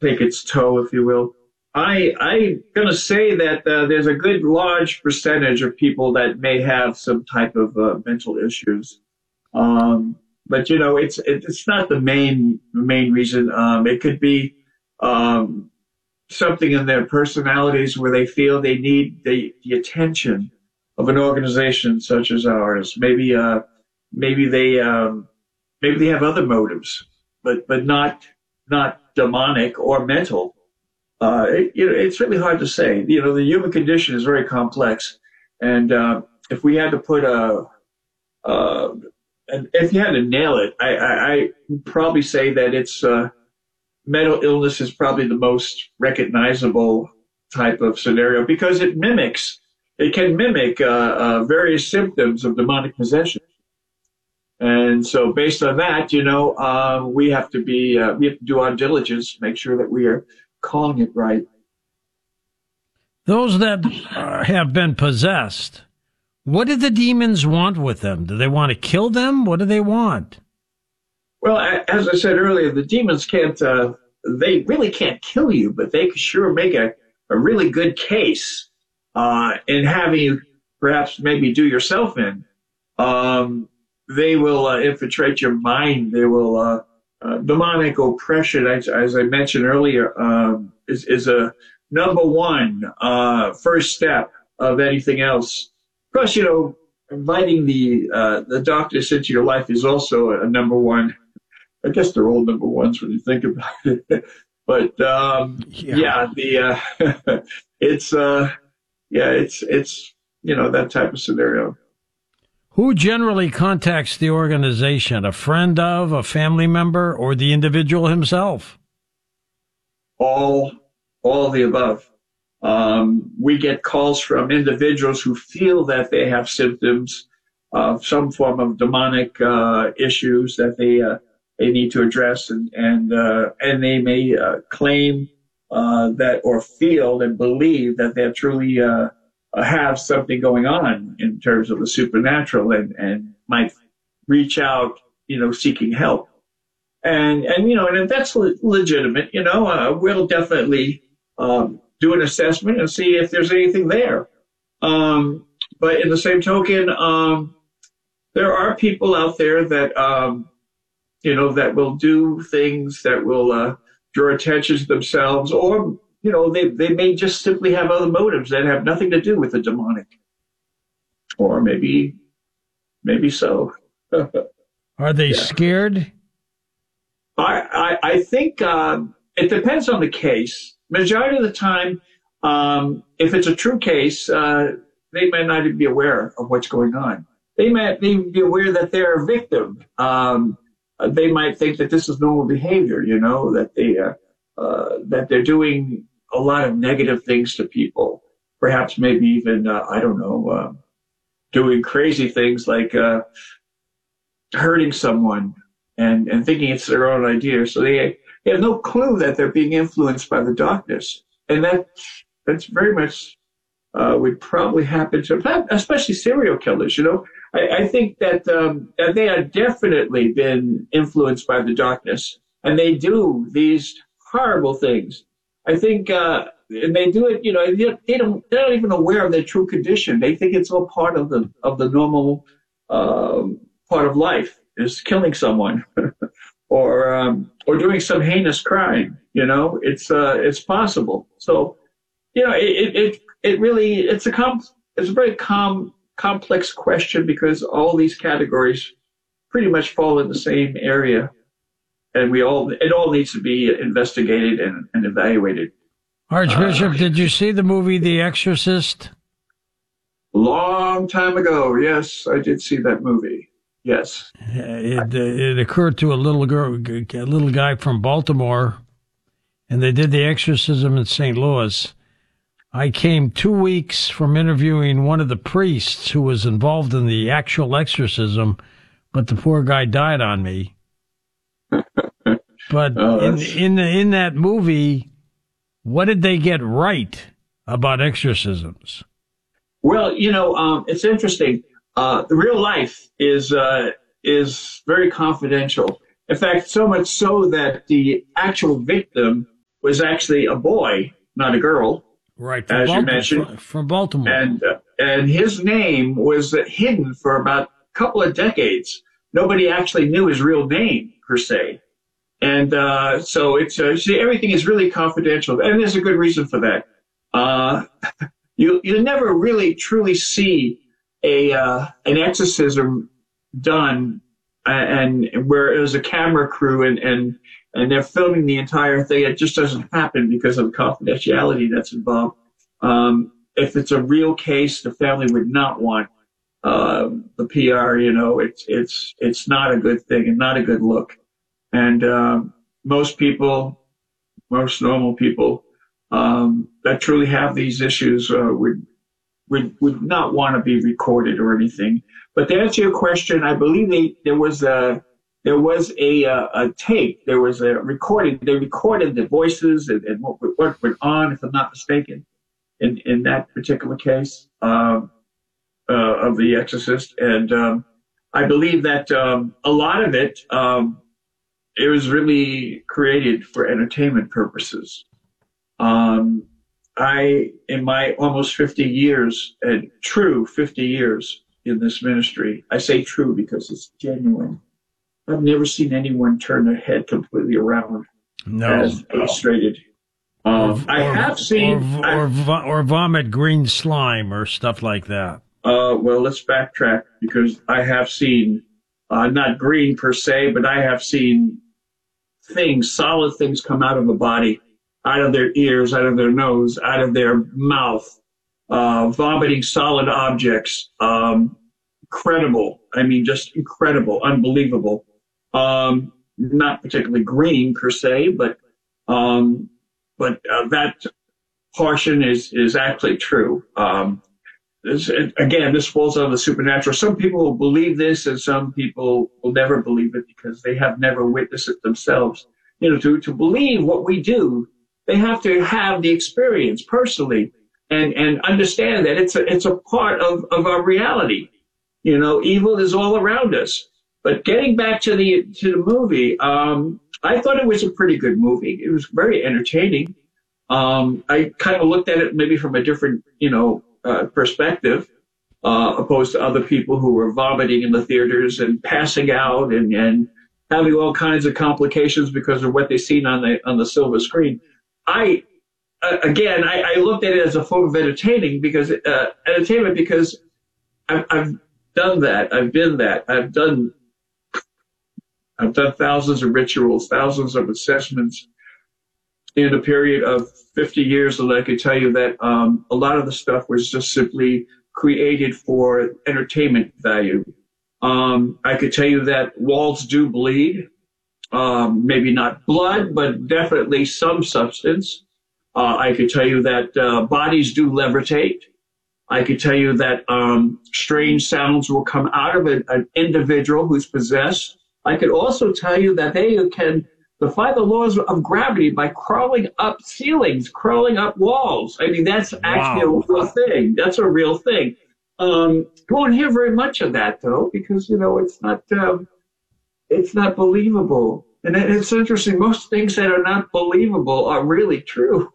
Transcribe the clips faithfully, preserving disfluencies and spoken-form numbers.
take its toll, if you will. I, I'm going to say that uh, there's a good large percentage of people that may have some type of uh, mental issues. Um, but, you know, it's it, it's not the main main reason. Um, it could be um, something in their personalities where they feel they need the, the attention of an organization such as ours. Maybe uh, maybe they um, maybe they have other motives, but but not not demonic or mental. Uh, it, you know, it's really hard to say. You know, the human condition is very complex, and uh, if we had to put a, uh, and if you had to nail it, I, I, I would probably say that it's uh, mental illness is probably the most recognizable type of scenario because it mimics, it can mimic uh, uh, various symptoms of demonic possession. And so, based on that, you know, uh, we have to be, uh, we have to do our diligence, make sure that we are calling it right. Those that uh, have been possessed, what do the demons want with them? Do they want to kill them? What do they want? Well, as I said earlier, the demons can't, uh, they really can't kill you, but they can sure make a, a really good case uh, in having you perhaps maybe do yourself in. Um, they will uh, infiltrate your mind. They will uh, Uh, demonic oppression, as, as I mentioned earlier, um, is, is a number one uh, first step of anything else. Plus, you know, inviting the uh, the darkness into your life is also a number one. I guess they're all number ones when you think about it. But um, yeah. yeah, the uh, it's uh, yeah, it's it's you know that type of scenario. Who generally contacts the organization? A friend of, a family member, or the individual himself? All, all of the above. Um, we get calls from individuals who feel that they have symptoms of some form of demonic uh, issues that they uh, they need to address, and and uh, and they may uh, claim uh, that or feel and believe that they're truly. Uh, have something going on in terms of the supernatural and, and might reach out, you know, seeking help. And, and you know, and if that's le- legitimate, you know, uh, we'll definitely um, do an assessment and see if there's anything there. Um, but in the same token, um, there are people out there that, um, you know, that will do things that will uh, draw attention to themselves, or you know, they, they may just simply have other motives that have nothing to do with the demonic. Or maybe, maybe so. Are they yeah. scared? I, I, I think um, it depends on the case. Majority of the time, um, if it's a true case, uh, they may not even be aware of what's going on. They might even be aware that they're a victim. Um, they might think that this is normal behavior, you know, that they uh, uh, that they're doing a lot of negative things to people, perhaps maybe even, uh, I don't know, uh, doing crazy things like uh, hurting someone and, and thinking it's their own idea. So they, they have no clue that they're being influenced by the darkness. And that that's very much uh, would probably happen to, especially serial killers, you know. I, I think that, um, that they have definitely been influenced by the darkness, and they do these horrible things. I think, uh, and they do it, you know, they don't, they're not even aware of their true condition. They think it's all part of the, of the normal, um, part of life is killing someone or, um, or doing some heinous crime, you know, it's, uh, it's possible. So, you know, it, it, it really, it's a com, it's a very com, complex question because all these categories pretty much fall in the same area. And we all, it all needs to be investigated and, and evaluated. Archbishop, uh, did you see the movie The Exorcist? Long time ago, yes, I did see that movie. Yes, it it occurred to a little girl, a little guy from Baltimore, and they did the exorcism in Saint Louis. I came two weeks from interviewing one of the priests who was involved in the actual exorcism, but the poor guy died on me. But oh, in in, the, in that movie, what did they get right about exorcisms? Well, you know, um, it's interesting. Uh, the real life is uh, is very confidential. In fact, so much so that the actual victim was actually a boy, not a girl, right? As Baltimore, you mentioned, from, from Baltimore, and uh, and his name was hidden for about a couple of decades. Nobody actually knew his real name per se, and uh, so it's uh, see, everything is really confidential, and there's a good reason for that. Uh, you you never really truly see a uh, an exorcism done, and, and where there's a camera crew and and and they're filming the entire thing. It just doesn't happen because of the confidentiality that's involved. Um, if it's a real case, the family would not want uh, the P R. You know, it's it's it's not a good thing and not a good look. And um, most people, most normal people um, that truly have these issues uh, would would would not want to be recorded or anything. But to answer your question, I believe they, there was a there was a, a a tape, there was a recording. They recorded the voices and, and what what went on, if I'm not mistaken, in in that particular case um, uh, of The Exorcist. And um, I believe that um, a lot of it um, it was really created for entertainment purposes. Um, I, in my almost fifty years, and true fifty years in this ministry, I say true because it's genuine. I've never seen anyone turn their head completely around no. as illustrated. Um, or, I or, have seen... Or, or, or, or vomit green slime or stuff like that. Uh, well, let's backtrack because I have seen, uh, not green per se, but I have seen things, solid things come out of a body, out of their ears, out of their nose, out of their mouth, uh, vomiting solid objects. Um, incredible. I mean, just incredible, unbelievable. Um, not particularly green per se, but, um, but, uh, that portion is, is actually true. Um, this, again, this falls on the supernatural. Some people will believe this and some people will never believe it because they have never witnessed it themselves. You know, to, to believe what we do, they have to have the experience personally and, and understand that it's a, it's a part of, of our reality. You know, evil is all around us. But getting back to the, to the movie, um, I thought it was a pretty good movie. It was very entertaining. Um, I kind of looked at it maybe from a different, you know, uh, perspective, uh, opposed to other people who were vomiting in the theaters and passing out and, and having all kinds of complications because of what they've seen on the, on the silver screen. I, uh, again, I, I looked at it as a form of entertaining because, uh, entertainment because I've, I've done that. I've been that. I've done, I've done thousands of rituals, thousands of assessments in a period of fifty years. And I could tell you that, um, a lot of the stuff was just simply created for entertainment value. Um, I could tell you that walls do bleed. Um, maybe not blood, but definitely some substance. Uh, I could tell you that uh, bodies do levitate. I could tell you that um, strange sounds will come out of a, an individual who's possessed. I could also tell you that they can defy the laws of gravity by crawling up ceilings, crawling up walls. I mean, that's actually wow. a real thing. That's a real thing. Um, you won't hear very much of that, though, because, you know, it's not... Um, It's not believable. And it's interesting. Most things that are not believable are really true.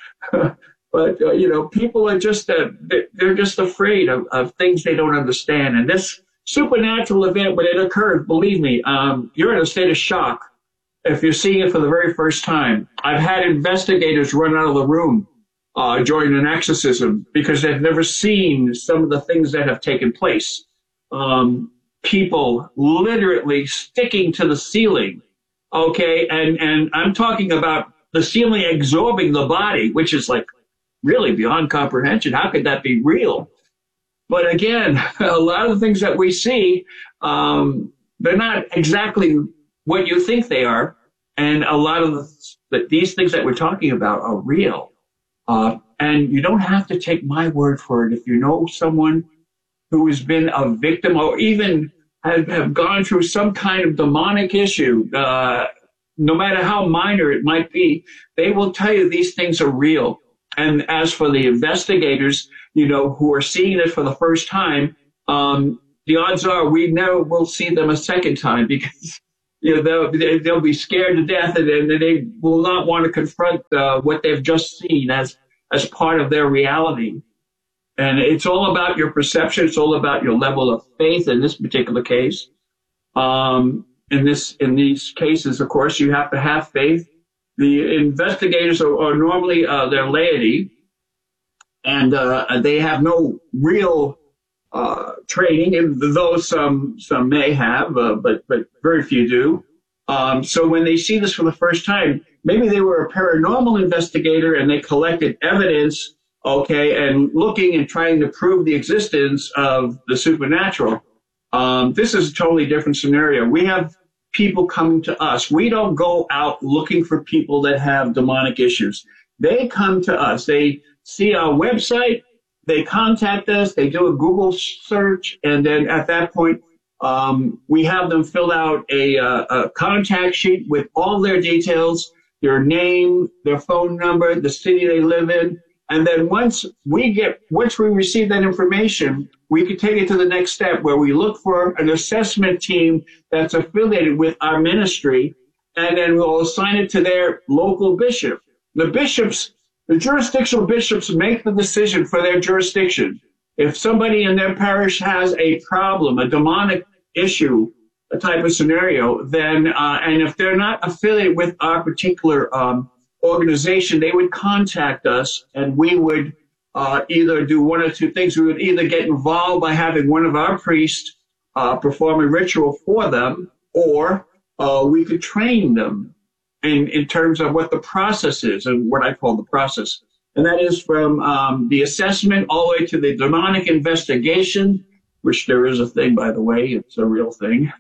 But, uh, you know, people are just, uh, they're just afraid of, of things they don't understand. And this supernatural event, when it occurred, believe me, um, you're in a state of shock if you're seeing it for the very first time. I've had investigators run out of the room uh, during an exorcism because they've never seen some of the things that have taken place. Um, people literally sticking to the ceiling, okay? And, and I'm talking about the ceiling absorbing the body, which is like really beyond comprehension. How could that be real? But again, a lot of the things that we see, um, they're not exactly what you think they are. And a lot of the, these things that we're talking about are real. Uh, and you don't have to take my word for it. If you know someone who has been a victim or even have, have gone through some kind of demonic issue, uh, no matter how minor it might be, they will tell you these things are real. And as for the investigators, you know, who are seeing it for the first time, um, the odds are we never will see them a second time because you know, they'll, they'll be scared to death, and, and they will not want to confront uh, what they've just seen as, as part of their reality. And it's all about your perception. It's all about your level of faith in this particular case. Um, in this, in these cases, of course, you have to have faith. The investigators are, are normally, uh, they're laity, and, uh, they have no real, uh, training, and though some, some may have, uh, but, but very few do. Um, so when they see this for the first time, maybe they were a paranormal investigator and they collected evidence, okay, and looking and trying to prove the existence of the supernatural. Um, this is a totally different scenario. We have people coming to us. We don't go out looking for people that have demonic issues. They come to us. They see our website. They contact us. They do a Google search. And then at that point, um, we have them fill out a, uh, a contact sheet with all their details, their name, their phone number, the city they live in. And then once we get, once we receive that information, we can take it to the next step where we look for an assessment team that's affiliated with our ministry, and then we'll assign it to their local bishop. The bishops, the jurisdictional bishops make the decision for their jurisdiction. If somebody in their parish has a problem, a demonic issue, a type of scenario, then, uh, and if they're not affiliated with our particular, um, organization, they would contact us, and we would uh, either do one or two things. We would either get involved by having one of our priests uh, perform a ritual for them, or uh, we could train them in, in terms of what the process is and what I call the process. And that is from um, the assessment all the way to the demonic investigation, which there is a thing, by the way. It's a real thing.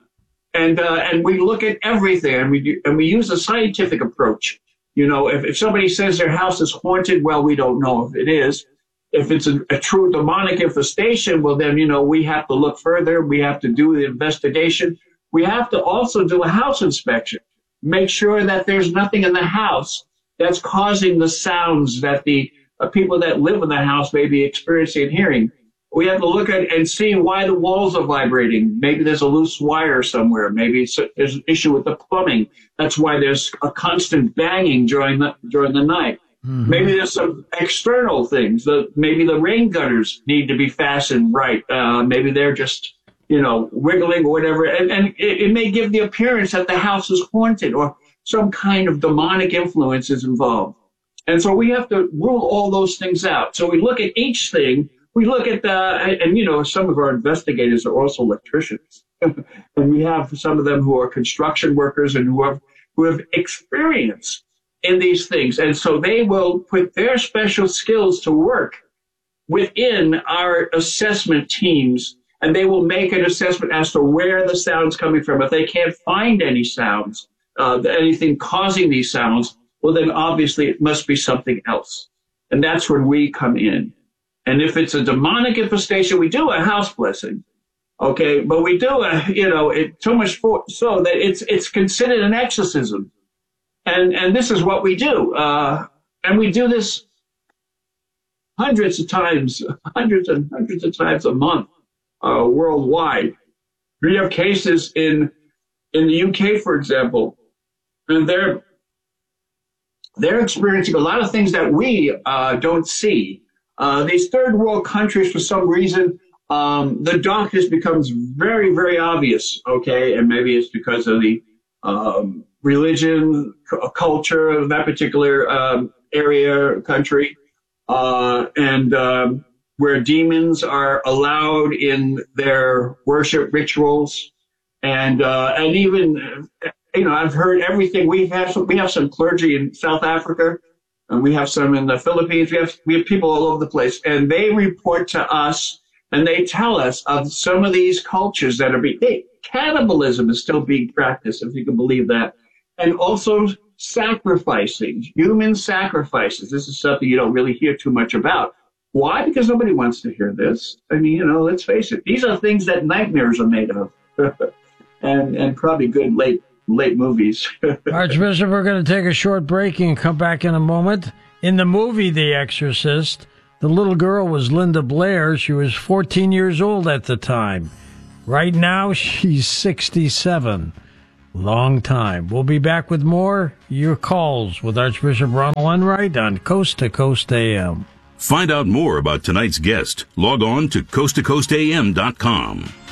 and uh, and we look at everything, and we do, and we use a scientific approach. You know, if, if somebody says their house is haunted, well, we don't know if it is. If it's a, a true demonic infestation, well, then, you know, we have to look further. We have to do the investigation. We have to also do a house inspection. Make sure that there's nothing in the house that's causing the sounds that the uh, people that live in the house may be experiencing and hearing. We have to look at and see why the walls are vibrating. Maybe there's a loose wire somewhere. Maybe it's a, there's an issue with the plumbing. That's why there's a constant banging during the during the night. Mm-hmm. Maybe there's some external things. The, maybe the rain gutters need to be fastened right. Uh, maybe they're just, you know, wiggling or whatever. And, and it, it may give the appearance that the house is haunted or some kind of demonic influence is involved. And so we have to rule all those things out. So we look at each thing. We look at the, and you know, some of our investigators are also electricians, and we have some of them who are construction workers and who have who have experience in these things, and so they will put their special skills to work within our assessment teams, and they will make an assessment as to where the sound's coming from. If they can't find any sounds, uh, anything causing these sounds, well, then obviously it must be something else, and that's when we come in. And if it's a demonic infestation, we do a house blessing, okay? But we do a, you know, it so much for, so that it's it's considered an exorcism, and and this is what we do, uh, and we do this hundreds of times, hundreds and hundreds of times a month, uh, worldwide. We have cases in in the U K, for example, and they're they're experiencing a lot of things that we uh, don't see. Uh, these third world countries, for some reason, um, the darkness becomes very, very obvious, okay? And maybe it's because of the um, religion, c- culture of that particular um, area, country, uh, and um, where demons are allowed in their worship rituals. And uh, and even, you know, I've heard everything. We have some, we have some clergy in South Africa. And we have some in the Philippines. We have we have people all over the place, and they report to us and they tell us of some of these cultures that are being they, cannibalism is still being practiced, if you can believe that, and also sacrificing, human sacrifices. This is something you don't really hear too much about. Why? Because nobody wants to hear this. I mean, you know, let's face it. These are things that nightmares are made of, and and probably good late. late movies. Archbishop, we're going to take a short break and come back in a moment. In the movie The Exorcist, the little girl was Linda Blair. She was fourteen years old at the time. Right now, she's sixty-seven. long time. We'll be back with more your calls with Archbishop Ronald Enright on Coast to Coast A M. Find out more about tonight's guest. Log on to coast to coast a m dot com.